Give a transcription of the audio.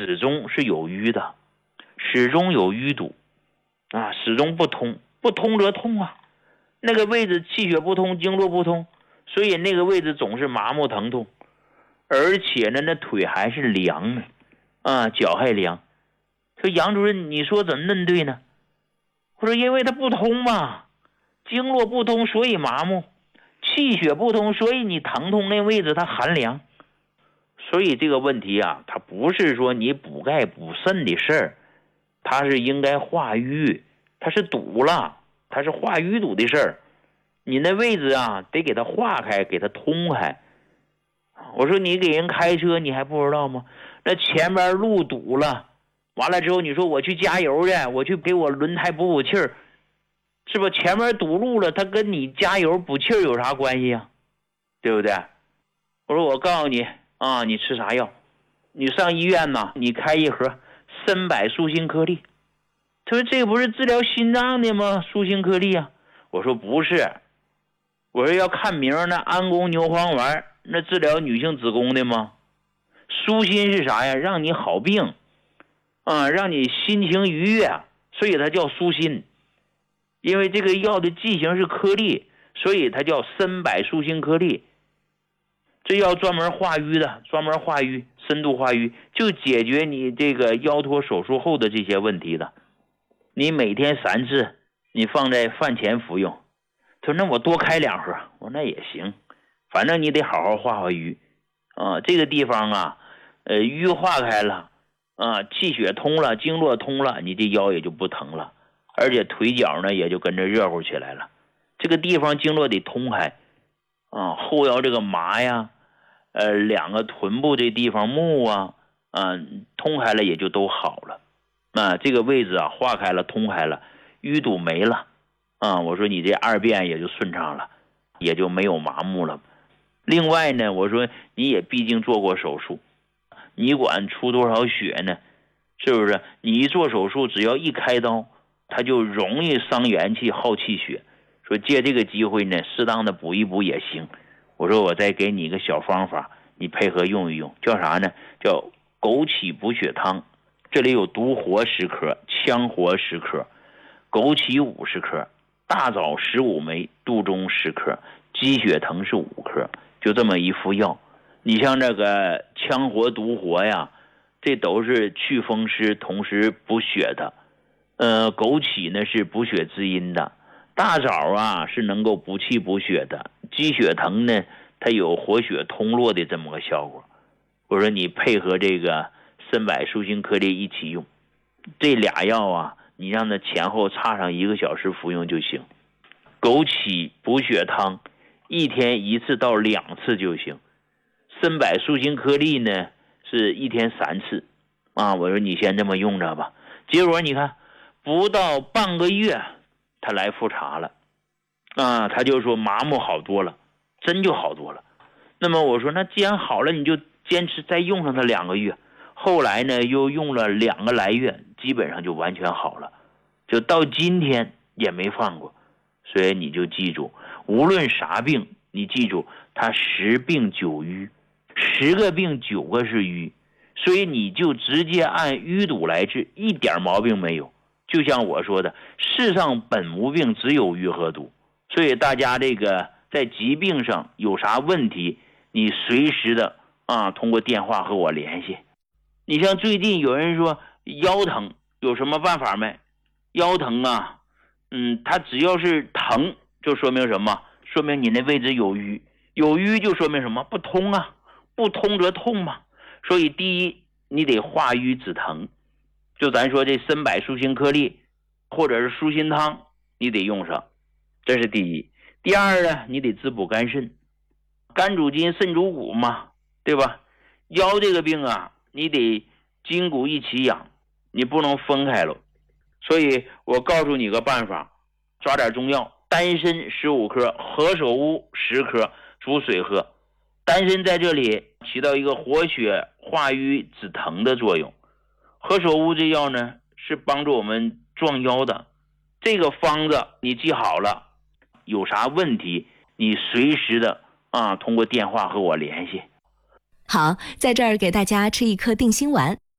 始终是有瘀的，始终有淤堵啊，始终不通，不通则痛啊。那个位置气血不通，经络不通，所以那个位置总是麻木疼痛，而且呢，那腿还是凉的啊，脚还凉。说杨主任，你说怎么嫩对呢？我说因为它不通嘛，经络不通，所以麻木；气血不通，所以你疼痛那位置它寒凉。所以这个问题啊，它不是说你补钙补肾的事儿，它是应该化瘀，它是堵了，它是化淤堵的事儿。你那位置啊，得给它化开，给它通开。我说你给人开车，你还不知道吗？那前边路堵了，完了之后你说我去加油去，我去给我轮胎补气儿，是不？前面堵路了，它跟你加油补气儿有啥关系啊？对不对？我说我告诉你啊，你吃啥药？你上医院呢，你开一盒参柏舒心颗粒。他说这不是治疗心脏的吗？舒心颗粒啊。我说不是，我说要看名，那安宫牛黄丸那治疗女性子宫的吗？舒心是啥呀？让你好病啊，让你心情愉悦，所以它叫舒心。因为这个药的剂型是颗粒，所以它叫参柏舒心颗粒。这药专门化瘀的，专门化瘀，深度化瘀，就解决你这个腰托手术后的这些问题的。你每天3次，你放在饭前服用。他说那我多开2盒，我说那也行，反正你得好好化化瘀啊。这个地方啊，瘀化开了啊，气血通了，经络通了，你这腰也就不疼了，而且腿脚呢也就跟着热乎起来了。这个地方经络得通开啊，后腰这个麻呀，2个臀部这地方木啊，通开了也就都好了啊。这个位置啊化开了，通开了，淤堵没了啊。我说你这2便也就顺畅了，也就没有麻木了。另外呢，我说你也毕竟做过手术，你管出多少血呢？是不是？你一做手术，只要一开刀，它就容易伤元气、耗气血。说借这个机会呢，适当的补一补也行。我说我再给你一个小方法，你配合用一用，叫啥呢？叫枸杞补血汤。这里有独活10克，羌活10克，枸杞50克，大枣15枚，杜仲10克，鸡血藤是5克，就这么一副药。你像这个羌活独活呀，这都是祛风湿同时补血的。枸杞呢是补血滋阴的，大枣啊是能够补气补血的，鸡血藤呢它有活血通络的这么个效果。我说你配合这个参柏舒心颗粒一起用，这俩药啊你让它前后差上1个小时服用就行。枸杞补血汤1天1次到2次就行，参柏舒心颗粒呢是1天3次啊。我说你先这么用着吧。结果你看不到半个月他来复查了啊，他就说麻木好多了，真就好多了。那么我说那既然好了，你就坚持再用上它2个月。后来呢又用了2个来月，基本上就完全好了，就到今天也没放过。所以你就记住，无论啥病，你记住它10病9瘀，10个病9个是瘀，所以你就直接按淤堵来治，一点毛病没有。就像我说的，世上本无病，只有瘀和堵。所以大家这个在疾病上有啥问题，你随时的通过电话和我联系。你像最近有人说腰疼，有什么办法没？腰疼啊，它只要是疼，就说明什么？说明你那位置有瘀，有瘀就说明什么？不通啊，不通则痛嘛。所以第一，你得化瘀止疼，就咱说这参柏舒心颗粒或者是舒心汤，你得用上，这是第一。第二呢，你得滋补肝肾，肝主筋，肾主骨嘛，对吧？腰这个病啊，你得筋骨一起养，你不能分开了。所以我告诉你个办法，抓点中药，丹参15克，何首乌10克，煮水喝。丹参在这里起到一个活血化瘀止疼的作用，何首乌这药呢是帮助我们壮腰的。这个方子你记好了，有啥问题你随时的通过电话和我联系。 好，在这儿给大家吃一颗定心丸，